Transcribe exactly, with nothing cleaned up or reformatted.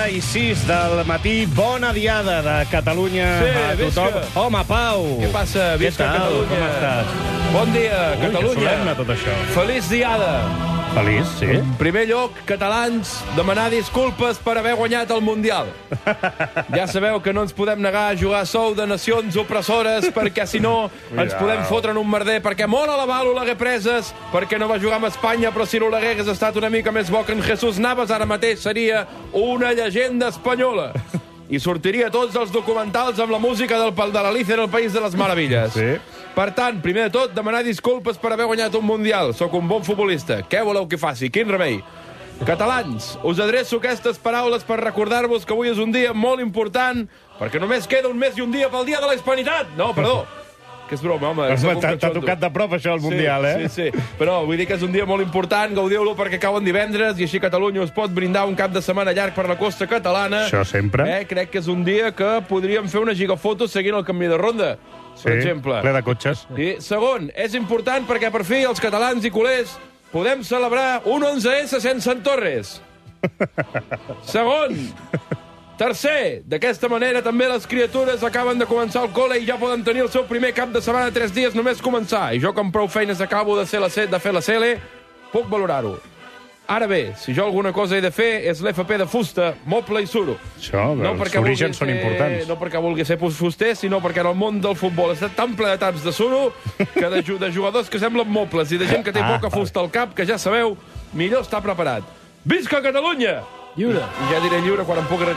i sis del matí. Bona diada de Catalunya Sí, a tothom. visca. Home, Pau! Què passa? Visca Què tal? Catalunya. Com estàs? Bon dia, Ui, que Catalunya. solemne tot això. Feliç diada. Feliç, sí? En primer lloc, catalans, demanar disculpes per haver guanyat el Mundial. Ja sabeu que no ens podem negar a jugar a sou de nacions opressores perquè, si no, ens podem fotre en un merder, perquè molt a la val Oleguer Preses, perquè no va jugar amb Espanya, però si l'Oleguer hagués estat una mica més bo que en Jesús Navas, ara mateix seria una llegenda espanyola. I sortiria tots els documentals amb la música del, de l'Alicia en el País de les Meravilles. Sí. Per tant, primer de tot, demanar disculpes per haver guanyat un Mundial. Sóc un bon futbolista. Què voleu que faci? Quin remei? Catalans, us adreço aquestes paraules per recordar-vos que avui és un dia molt important, perquè només queda un mes i un dia pel dia de la hispanitat. No, perdó. Que és broma, home. T'ha tocat de prop això, el Mundial, sí, eh? Sí, sí. Però vull dir que és un dia molt important, gaudiu-lo perquè cauen divendres i així Catalunya us pot brindar un cap de setmana llarg per la costa catalana. Això sempre. Eh? Crec que és un dia que podríem fer una gigafoto seguint el camí de ronda, per Sí, exemple. ple de cotxes. I segon, és important perquè per fi els catalans i culers podem celebrar un onze esse sense en Torres. Segon, tercer, d'aquesta manera també les criatures acaben de començar el col·le i ja poden tenir el seu primer cap de setmana tres dies només començar. I jo, com prou feines acabo de, ser la C, de fer la C L, puc valorar-ho. Ara bé, si jo alguna cosa he de fer és l'F P de fusta, moble i suro. Això, No els perquè orígens vulgui són ser- importants. No perquè vulgui ser fuster, sinó perquè en el món del futbol està tan ple de taps de suro que de, ju- de jugadors que semblen mobles i de gent que té Ah, poca fusta al cap, que ja sabeu, millor estar preparat. Visca Catalunya! Lliure. I ja diré lliure quan em pugui retirar.